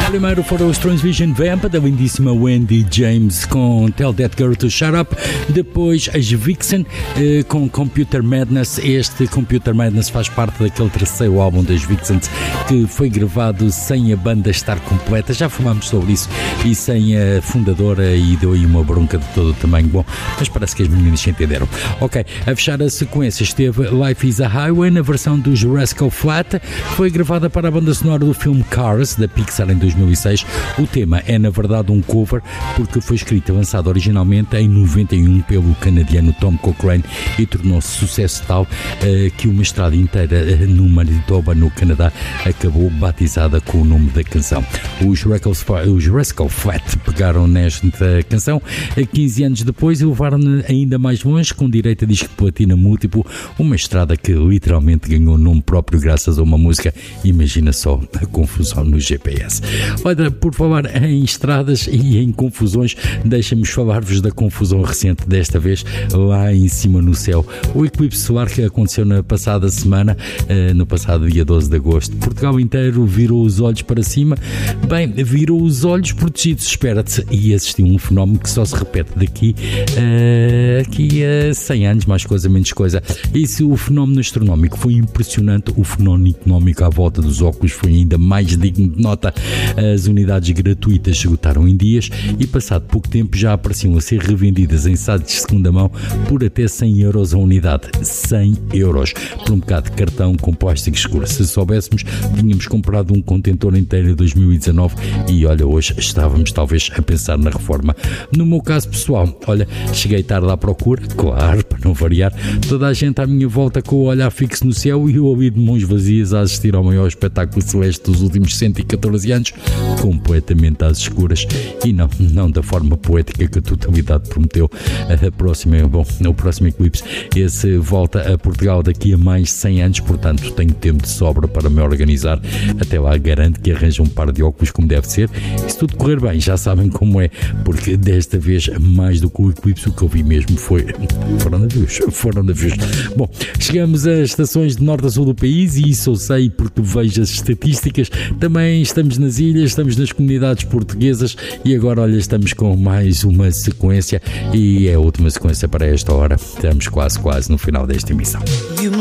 Primeiro foram os Transvision Vamp, da lindíssima Wendy James com Tell That Girl to Shut Up. Depois as Vixen com Computer Madness. Este Computer Madness faz parte daquele terceiro álbum das Vixens que foi gravado sem a banda estar completa. Já falámos sobre isso, e sem a fundadora, e deu aí uma bronca de todo o tamanho. Bom, mas parece que as meninas se entenderam. Ok, a fechar a sequência esteve Life is a Highway na versão dos Rascal Flatts. Foi gravada para a banda sonora do filme Cars da Pixar em 2006. O tema é na verdade um cover, porque foi escrito e lançado originalmente em 91 pelo canadiano Tom Cochrane e tornou-se sucesso tal que uma estrada inteira no Manitoba, no Canadá, acabou batizada com o nome da canção. Os Rascal Flatts pegaram nesta canção 15 anos depois e levaram-na ainda mais longe, com direito a disco de platina múltiplo, uma estrada que literalmente ganhou nome próprio graças a uma música. Imagina só a confusão no GPS. Olha, por falar em estradas e em confusões, deixem-me falar-vos da confusão recente, desta vez lá em cima no céu. O eclipse solar que aconteceu na passada semana, no passado dia 12 de agosto. Portugal inteiro virou os olhos para cima. Bem, virou os olhos protegidos, espera-te, e assistiu a um fenómeno que só se repete daqui a 100 anos, mais coisa, menos coisa. E se o fenómeno astronómico foi impressionante, o fenómeno económico à volta dos óculos foi ainda mais digno de nota. As unidades gratuitas se esgotaram em dias e passado pouco tempo já apareciam a ser revendidas em sites de segunda mão por até 100 euros a unidade. 100 euros por um bocado de cartão com plástico escuro. Se soubéssemos, tínhamos comprado um contentor inteiro em 2019 e olha, hoje estávamos talvez a pensar na reforma. No meu caso pessoal, olha, cheguei tarde à procura, claro, para não variar, toda a gente à minha volta com o olhar fixo no céu e o ouvido de mãos vazias a assistir ao maior espetáculo celeste dos últimos 114 anos, completamente às escuras, e não da forma poética que a totalidade prometeu. O próximo eclipse, esse volta a Portugal daqui a mais 100 anos, portanto tenho tempo de sobra para me organizar. Até lá garanto que arranjo um par de óculos como deve ser, e se tudo correr bem, já sabem como é, porque desta vez, mais do que o eclipse, o que eu vi mesmo foram navios. Bom, chegamos às estações de norte a sul do país, e isso eu sei porque vejo as estatísticas. Também estamos nas ilhas, estamos nas comunidades portuguesas, e agora, olha, estamos com mais uma sequência, e é a última sequência para esta hora. Estamos quase no final desta emissão.